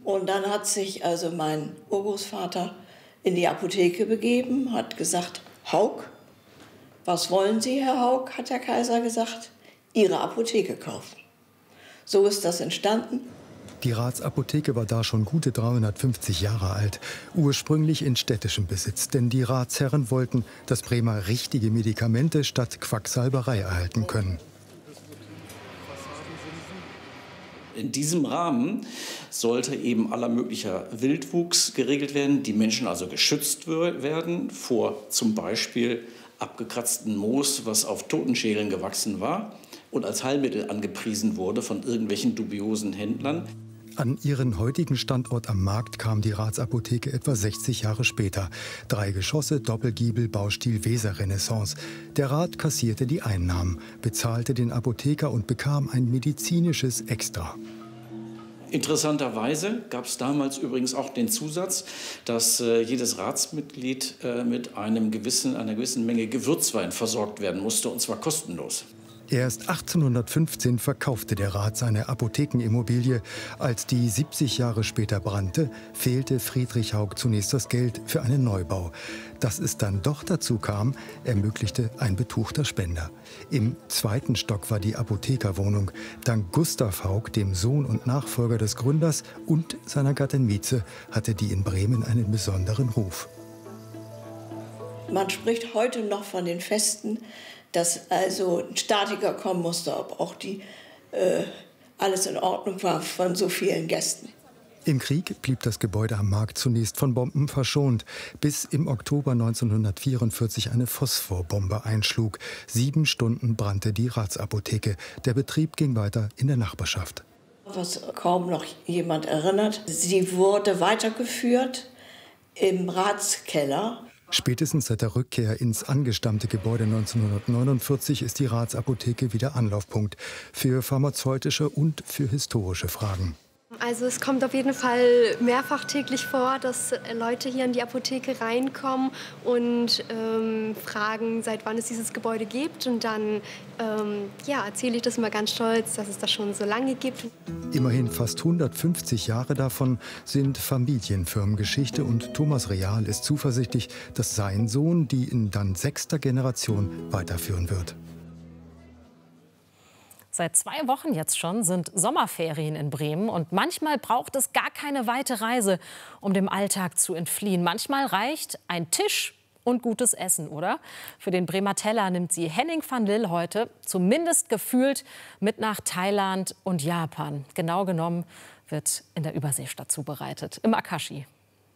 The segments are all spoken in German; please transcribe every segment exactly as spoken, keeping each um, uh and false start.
Und dann hat sich also mein Urgroßvater in die Apotheke begeben, hat gesagt, Haug, was wollen Sie, Herr Haug, hat der Kaiser gesagt, Ihre Apotheke kaufen. So ist das entstanden. Die Ratsapotheke war da schon gute dreihundertfünfzig Jahre alt, ursprünglich in städtischem Besitz. Denn die Ratsherren wollten, dass Bremer richtige Medikamente statt Quacksalberei erhalten können. In diesem Rahmen sollte eben aller möglicher Wildwuchs geregelt werden, die Menschen also geschützt werden vor zum Beispiel abgekratzten Moos, was auf Totenschädeln gewachsen war und als Heilmittel angepriesen wurde von irgendwelchen dubiosen Händlern. An ihren heutigen Standort am Markt kam die Ratsapotheke etwa sechzig Jahre später. Drei Geschosse, Doppelgiebel, Baustil Weserrenaissance. Der Rat kassierte die Einnahmen, bezahlte den Apotheker und bekam ein medizinisches Extra. Interessanterweise gab es damals übrigens auch den Zusatz, dass äh, jedes Ratsmitglied äh, mit einem gewissen, einer gewissen Menge Gewürzwein versorgt werden musste, und zwar kostenlos. Erst achtzehnhundertfünfzehn verkaufte der Rat seine Apothekenimmobilie. Als die siebzig Jahre später brannte, fehlte Friedrich Haug zunächst das Geld für einen Neubau. Dass es dann doch dazu kam, ermöglichte ein betuchter Spender. Im zweiten Stock war die Apothekerwohnung. Dank Gustav Haug, dem Sohn und Nachfolger des Gründers, und seiner Gattin Mieze hatte die in Bremen einen besonderen Ruf. Man spricht heute noch von den Festen, dass also ein Statiker kommen musste, ob auch die, äh, alles in Ordnung war von so vielen Gästen. Im Krieg blieb das Gebäude am Markt zunächst von Bomben verschont, bis im Oktober neunzehnhundertvierundvierzig eine Phosphorbombe einschlug. Sieben Stunden brannte die Ratsapotheke. Der Betrieb ging weiter in der Nachbarschaft. Was kaum noch jemand erinnert, sie wurde weitergeführt im Ratskeller. Spätestens seit der Rückkehr ins angestammte Gebäude neunzehnhundertneunundvierzig ist die Ratsapotheke wieder Anlaufpunkt für pharmazeutische und für historische Fragen. Also es kommt auf jeden Fall mehrfach täglich vor, dass Leute hier in die Apotheke reinkommen und ähm, fragen, seit wann es dieses Gebäude gibt. Und dann ähm, ja, erzähle ich das immer ganz stolz, dass es das schon so lange gibt. Immerhin fast hundertfünfzig Jahre davon sind Familienfirmengeschichte, und Thomas Real ist zuversichtlich, dass sein Sohn die in dann sechster Generation weiterführen wird. Seit zwei Wochen jetzt schon sind Sommerferien in Bremen, und manchmal braucht es gar keine weite Reise, um dem Alltag zu entfliehen. Manchmal reicht ein Tisch und gutes Essen, oder? Für den Bremer Teller nimmt sie Henning van Lill heute, zumindest gefühlt, mit nach Thailand und Japan. Genau genommen wird in der Überseestadt zubereitet, im Akashi.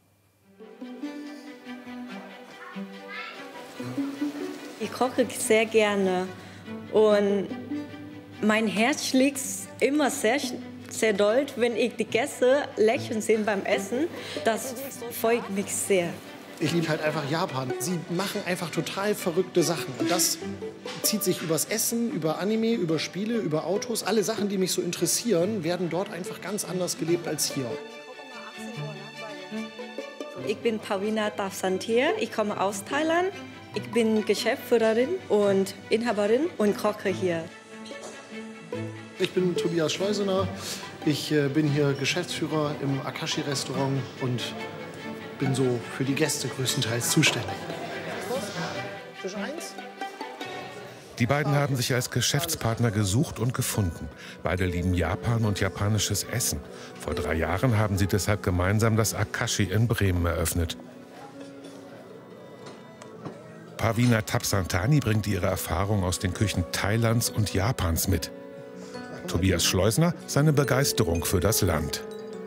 Ich koche sehr gerne und mein Herz schlägt immer sehr, sehr doll, wenn ich die Gäste lächeln sehe beim Essen. Das freut mich sehr. Ich liebe halt einfach Japan. Sie machen einfach total verrückte Sachen. Und das zieht sich übers Essen, über Anime, über Spiele, über Autos. Alle Sachen, die mich so interessieren, werden dort einfach ganz anders gelebt als hier. Ich bin Pavina Davsantir. Ich komme aus Thailand. Ich bin Geschäftsführerin und Inhaberin und koche hier. Ich bin Tobias Schleusener. Ich äh, bin hier Geschäftsführer im Akashi-Restaurant und bin so für die Gäste größtenteils zuständig. Tisch eins. Die beiden haben sich als Geschäftspartner gesucht und gefunden. Beide lieben Japan und japanisches Essen. Vor drei Jahren haben sie deshalb gemeinsam das Akashi in Bremen eröffnet. Pavina Tapsantani bringt ihre Erfahrung aus den Küchen Thailands und Japans mit. Tobias Schleusner seine Begeisterung für das Land.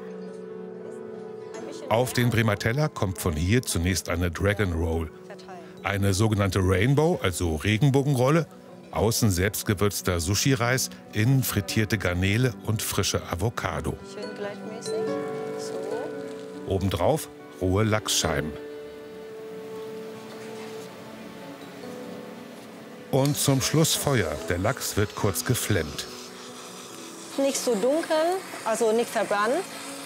Auf den Bremer Teller kommt von hier zunächst eine Dragon Roll. Eine sogenannte Rainbow, also Regenbogenrolle, außen selbstgewürzter Sushi-Reis, innen frittierte Garnele und frische Avocado. Obendrauf rohe Lachsscheiben. Und zum Schluss Feuer. Der Lachs wird kurz geflemmt. Nicht so dunkel, also nicht verbrannt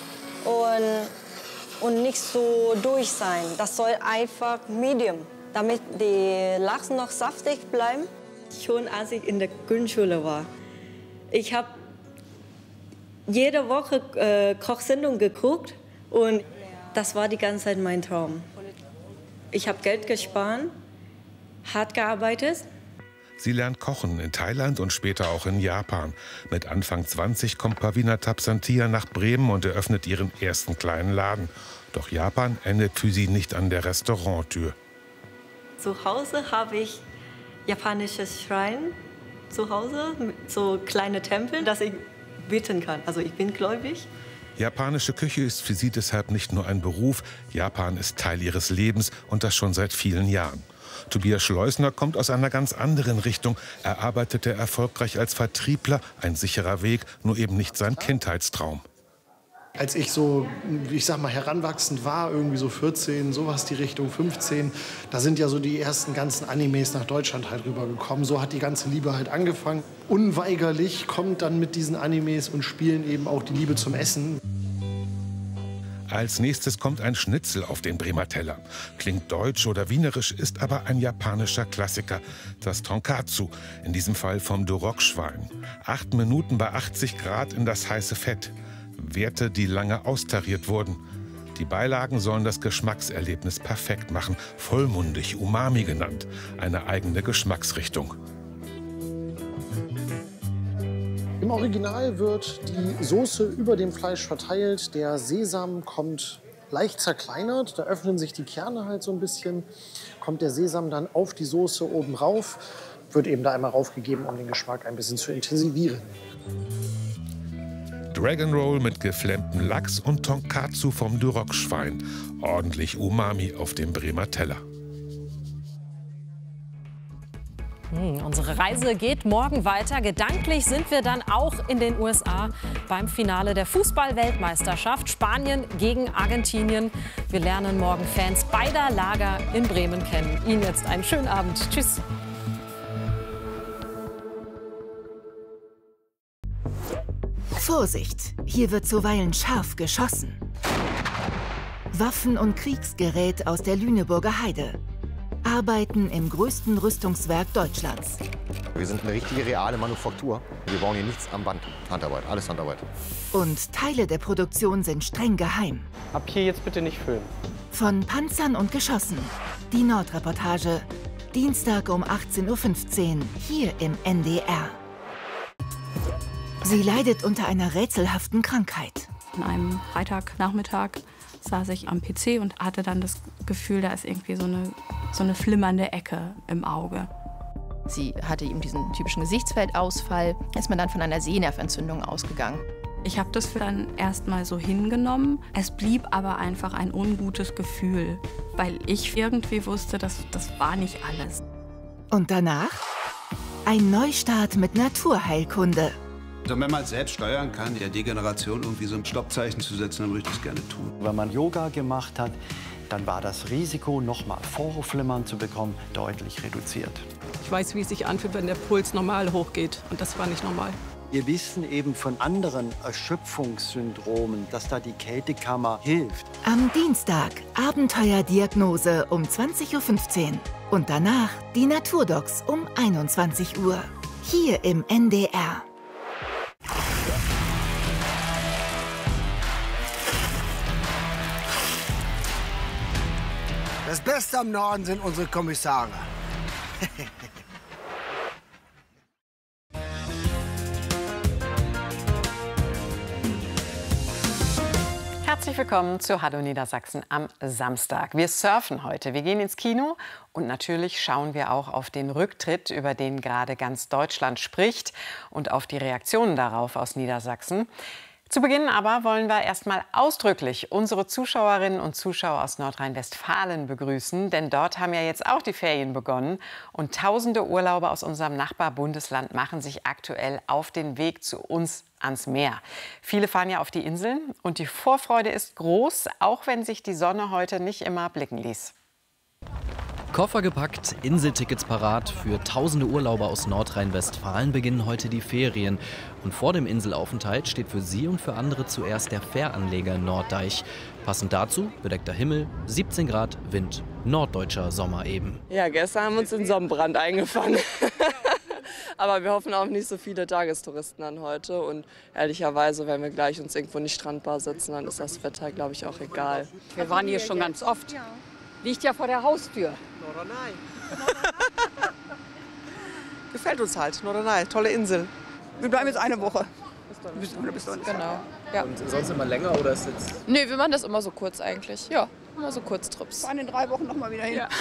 und, und nicht so durch sein. Das soll einfach medium, damit die Lachs noch saftig bleiben. Schon als ich in der Grundschule war, ich habe jede Woche äh, Kochsendung geguckt und das war die ganze Zeit mein Traum. Ich habe Geld gespart, hart gearbeitet. Sie lernt kochen in Thailand und später auch in Japan. Mit Anfang zwanzig kommt Pavina Tapsantia nach Bremen und eröffnet ihren ersten kleinen Laden. Doch Japan endet für sie nicht an der Restauranttür. Zu Hause habe ich japanisches Schrein zu Hause, so kleine Tempel, dass ich beten kann. Also ich bin gläubig. Japanische Küche ist für sie deshalb nicht nur ein Beruf. Japan ist Teil ihres Lebens und das schon seit vielen Jahren. Tobias Schleusner kommt aus einer ganz anderen Richtung. Er arbeitete erfolgreich als Vertriebler, ein sicherer Weg, nur eben nicht sein Kindheitstraum. Als ich so, ich sag mal, heranwachsend war, irgendwie so vierzehn, sowas die Richtung fünfzehn, da sind ja so die ersten ganzen Animes nach Deutschland halt rübergekommen. So hat die ganze Liebe halt angefangen. Unweigerlich kommt dann mit diesen Animes und Spielen eben auch die Liebe zum Essen. Als nächstes kommt ein Schnitzel auf den Bremer Teller. Klingt deutsch oder wienerisch, ist aber ein japanischer Klassiker. Das Tonkatsu, in diesem Fall vom Duroc-Schwein. Acht Minuten bei achtzig Grad in das heiße Fett. Werte, die lange austariert wurden. Die Beilagen sollen das Geschmackserlebnis perfekt machen. Vollmundig, Umami genannt. Eine eigene Geschmacksrichtung. Im Original wird die Soße über dem Fleisch verteilt. Der Sesam kommt leicht zerkleinert. Da öffnen sich die Kerne halt so ein bisschen. Kommt der Sesam dann auf die Soße oben rauf. Wird eben da einmal raufgegeben, um den Geschmack ein bisschen zu intensivieren. Dragon Roll mit geflammtem Lachs und Tonkatsu vom Duroc-Schwein. Ordentlich Umami auf dem Bremer Teller. Hm, unsere Reise geht morgen weiter. Gedanklich sind wir dann auch in den U S A beim Finale der Fußball-Weltmeisterschaft. Spanien gegen Argentinien. Wir lernen morgen Fans beider Lager in Bremen kennen. Ihnen jetzt einen schönen Abend. Tschüss. Vorsicht, hier wird zuweilen scharf geschossen. Waffen und Kriegsgerät aus der Lüneburger Heide. Arbeiten im größten Rüstungswerk Deutschlands. Wir sind eine richtige, reale Manufaktur. Wir bauen hier nichts am Band. Handarbeit, alles Handarbeit. Und Teile der Produktion sind streng geheim. Ab hier jetzt bitte nicht filmen. Von Panzern und Geschossen. Die Nordreportage. Dienstag um achtzehn Uhr fünfzehn, hier im N D R. Sie leidet unter einer rätselhaften Krankheit. An einem Freitagnachmittag saß ich am P C und hatte dann das Gefühl, da ist irgendwie so eine, so eine flimmernde Ecke im Auge. Sie hatte eben diesen typischen Gesichtsfeldausfall. Ist man dann von einer Sehnerventzündung ausgegangen. Ich habe das dann erstmal so hingenommen. Es blieb aber einfach ein ungutes Gefühl, weil ich irgendwie wusste, dass das war nicht alles. Und danach ein Neustart mit Naturheilkunde. Also wenn man es selbst steuern kann, der Degeneration irgendwie so ein Stoppzeichen zu setzen, dann würde ich das gerne tun. Wenn man Yoga gemacht hat, dann war das Risiko, nochmal Vorhofflimmern zu bekommen, deutlich reduziert. Ich weiß, wie es sich anfühlt, wenn der Puls normal hochgeht. Und das war nicht normal. Wir wissen eben von anderen Erschöpfungssyndromen, dass da die Kältekammer hilft. Am Dienstag Abenteuerdiagnose um zwanzig Uhr fünfzehn. Und danach die Naturdocs um einundzwanzig Uhr. Hier im N D R. Das Beste am Norden sind unsere Kommissare. Herzlich willkommen zu Hallo Niedersachsen am Samstag. Wir surfen heute, wir gehen ins Kino und natürlich schauen wir auch auf den Rücktritt, über den gerade ganz Deutschland spricht und auf die Reaktionen darauf aus Niedersachsen. Zu Beginn aber wollen wir erst mal ausdrücklich unsere Zuschauerinnen und Zuschauer aus Nordrhein-Westfalen begrüßen, denn dort haben ja jetzt auch die Ferien begonnen und tausende Urlauber aus unserem Nachbarbundesland machen sich aktuell auf den Weg zu uns ans Meer. Viele fahren ja auf die Inseln und die Vorfreude ist groß, auch wenn sich die Sonne heute nicht immer blicken ließ. Koffer gepackt, Inseltickets parat. Für tausende Urlauber aus Nordrhein-Westfalen beginnen heute die Ferien. Und vor dem Inselaufenthalt steht für sie und für andere zuerst der Fähranleger Norddeich. Passend dazu bedeckter Himmel, siebzehn Grad, Wind, norddeutscher Sommer eben. Ja, gestern haben wir uns den Sonnenbrand eingefangen. Aber wir hoffen auf nicht so viele Tagestouristen an heute. Und ehrlicherweise, wenn wir gleich uns irgendwo in die Strandbar sitzen, dann ist das Wetter, glaube ich, auch egal. Wir waren hier schon ganz oft. Liegt ja vor der Haustür. Norderney. Gefällt uns halt, Norderney, tolle Insel. Wir bleiben jetzt eine Woche. Bis dann. Bis dann. Genau. Ja. Und sonst immer länger oder ist jetzt? Nee, wir machen das immer so kurz eigentlich. Ja, immer so Kurztrips. Wir fahren in drei Wochen noch mal wieder hin. Ja.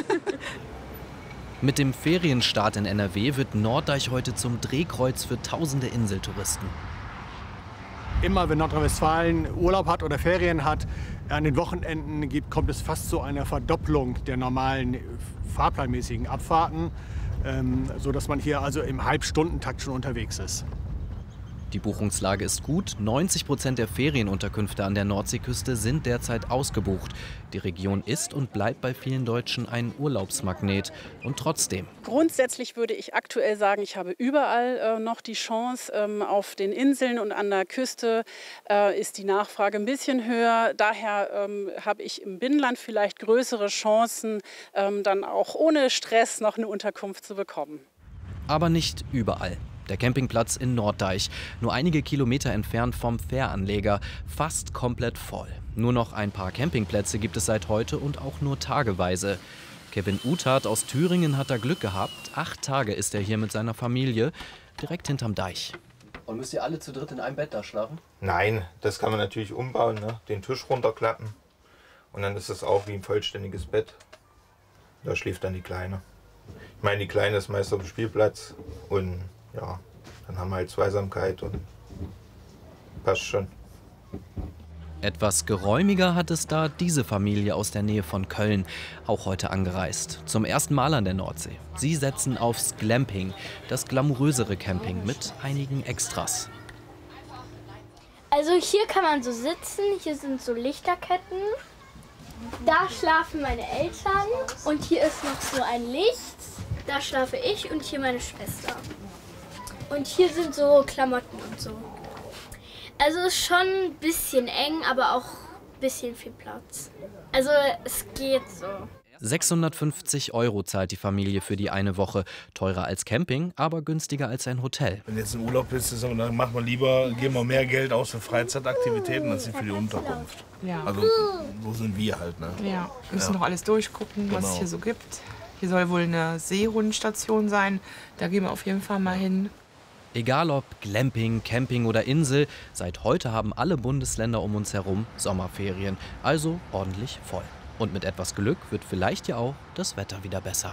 Mit dem Ferienstart in N R W wird Norddeich heute zum Drehkreuz für tausende Inseltouristen. Immer wenn Nordrhein-Westfalen Urlaub hat oder Ferien hat, an den Wochenenden gibt, kommt es fast zu einer Verdopplung der normalen fahrplanmäßigen Abfahrten, ähm, sodass man hier also im Halbstundentakt schon unterwegs ist. Die Buchungslage ist gut. neunzig Prozent der Ferienunterkünfte an der Nordseeküste sind derzeit ausgebucht. Die Region ist und bleibt bei vielen Deutschen ein Urlaubsmagnet. Und trotzdem. Grundsätzlich würde ich aktuell sagen, ich habe überall äh, noch die Chance. Ähm, auf den Inseln und an der Küste äh, ist die Nachfrage ein bisschen höher. Daher ähm, habe ich im Binnenland vielleicht größere Chancen, ähm, dann auch ohne Stress noch eine Unterkunft zu bekommen. Aber nicht überall. Der Campingplatz in Norddeich, nur einige Kilometer entfernt vom Fähranleger, fast komplett voll. Nur noch ein paar Campingplätze gibt es seit heute und auch nur tageweise. Kevin Uthat aus Thüringen hat da Glück gehabt. Acht Tage ist er hier mit seiner Familie, direkt hinterm Deich. Und müsst ihr alle zu dritt in einem Bett da schlafen? Nein, das kann man natürlich umbauen, ne? Den Tisch runterklappen und dann ist es auch wie ein vollständiges Bett. Da schläft dann die Kleine. Ich meine, die Kleine ist meist auf dem Spielplatz und ja, dann haben wir halt Zweisamkeit und passt schon. Etwas geräumiger hat es da diese Familie aus der Nähe von Köln, auch heute angereist. Zum ersten Mal an der Nordsee. Sie setzen aufs Glamping, das glamourösere Camping mit einigen Extras. Also hier kann man so sitzen, hier sind so Lichterketten. Da schlafen meine Eltern und hier ist noch so ein Licht. Da schlafe ich und hier meine Schwester. Und hier sind so Klamotten und so. Also ist schon ein bisschen eng, aber auch ein bisschen viel Platz. Also es geht so. sechshundertfünfzig Euro zahlt die Familie für die eine Woche. Teurer als Camping, aber günstiger als ein Hotel. Wenn jetzt ein Urlaub ist, dann macht man lieber, geben wir mehr Geld aus für Freizeitaktivitäten als für die Unterkunft. Ja. Also so sind wir halt. Ne? Ja, wir müssen ja. noch alles durchgucken, Genau. was es hier so gibt. Hier soll wohl eine Seehundstation sein. Da gehen wir auf jeden Fall mal hin. Egal ob Glamping, Camping oder Insel, seit heute haben alle Bundesländer um uns herum Sommerferien. Also ordentlich voll. Und mit etwas Glück wird vielleicht ja auch das Wetter wieder besser.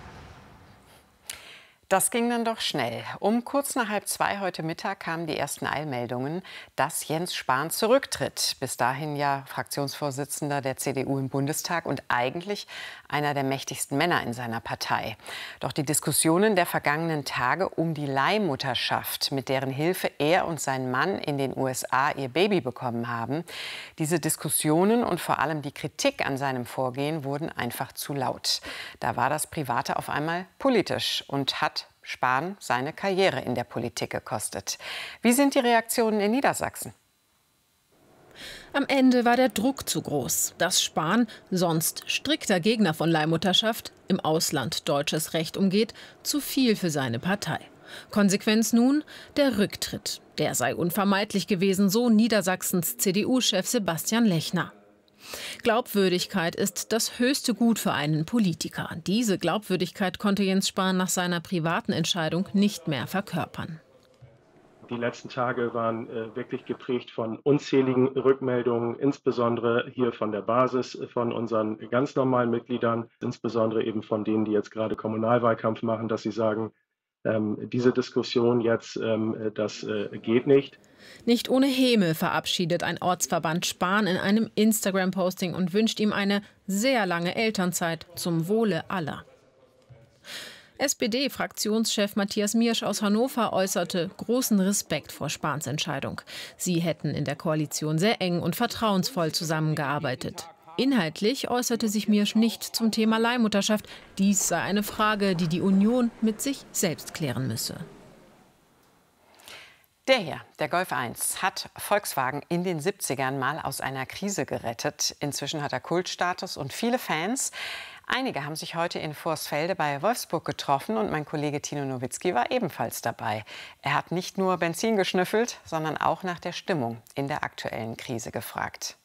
Das ging dann doch schnell. Um kurz nach halb zwei heute Mittag kamen die ersten Eilmeldungen, dass Jens Spahn zurücktritt. Bis dahin ja Fraktionsvorsitzender der C D U im Bundestag und eigentlich einer der mächtigsten Männer in seiner Partei. Doch die Diskussionen der vergangenen Tage um die Leihmutterschaft, mit deren Hilfe er und sein Mann in den U S A ihr Baby bekommen haben, diese Diskussionen und vor allem die Kritik an seinem Vorgehen wurden einfach zu laut. Da war das Private auf einmal politisch und hat Spahn seine Karriere in der Politik gekostet. Wie sind die Reaktionen in Niedersachsen? Am Ende war der Druck zu groß, dass Spahn, sonst strikter Gegner von Leihmutterschaft, im Ausland deutsches Recht umgeht, zu viel für seine Partei. Konsequenz nun der Rücktritt. Der sei unvermeidlich gewesen, so Niedersachsens C D U-Chef Sebastian Lechner. Glaubwürdigkeit ist das höchste Gut für einen Politiker. Diese Glaubwürdigkeit konnte Jens Spahn nach seiner privaten Entscheidung nicht mehr verkörpern. Die letzten Tage waren äh, wirklich geprägt von unzähligen Rückmeldungen, insbesondere hier von der Basis, von unseren ganz normalen Mitgliedern, insbesondere eben von denen, die jetzt gerade Kommunalwahlkampf machen, dass sie sagen, ähm, diese Diskussion jetzt, ähm, das äh, geht nicht. Nicht ohne Häme verabschiedet ein Ortsverband Spahn in einem Instagram-Posting und wünscht ihm eine sehr lange Elternzeit zum Wohle aller. S P D-Fraktionschef Matthias Miersch aus Hannover äußerte großen Respekt vor Spahns Entscheidung. Sie hätten in der Koalition sehr eng und vertrauensvoll zusammengearbeitet. Inhaltlich äußerte sich Miersch nicht zum Thema Leihmutterschaft. Dies sei eine Frage, die die Union mit sich selbst klären müsse. Der hier, der Golf eins, hat Volkswagen in den siebzigern mal aus einer Krise gerettet. Inzwischen hat er Kultstatus und viele Fans. Einige haben sich heute in Vorsfelde bei Wolfsburg getroffen und mein Kollege Tino Nowitzki war ebenfalls dabei. Er hat nicht nur Benzin geschnüffelt, sondern auch nach der Stimmung in der aktuellen Krise gefragt.